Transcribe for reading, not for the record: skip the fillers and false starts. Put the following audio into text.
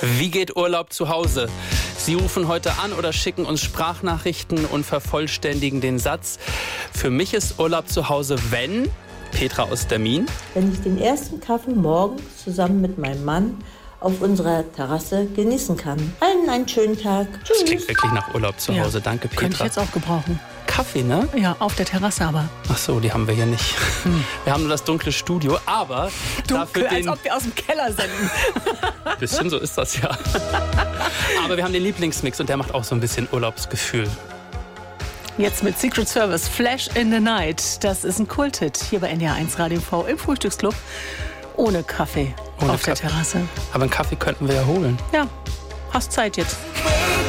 Wie geht Urlaub zu Hause? Sie rufen heute an oder schicken uns Sprachnachrichten und vervollständigen den Satz: Für mich ist Urlaub zu Hause, wenn... Petra aus Dermin. Wenn ich den ersten Kaffee morgens zusammen mit meinem Mann auf unserer Terrasse genießen kann. Einen schönen Tag. Tschüss. Das klingt wirklich nach Urlaub zu Hause. Danke, Petra. Könnte ich jetzt auch gebrauchen. Kaffee, ne? Ja, auf der Terrasse aber. Ach so, die haben wir hier nicht. Wir haben nur das dunkle Studio, aber Dunkel, dafür als ob wir aus dem Keller senden. Ein bisschen so ist das ja. Aber wir haben den Lieblingsmix und der macht auch so ein bisschen Urlaubsgefühl. Jetzt mit Secret Service, Flash in the Night. Das ist ein Kulthit hier bei NDR 1 Radio V im Frühstücksclub. Ohne Kaffee auf der Terrasse. Aber einen Kaffee könnten wir ja holen. Ja, hast Zeit jetzt.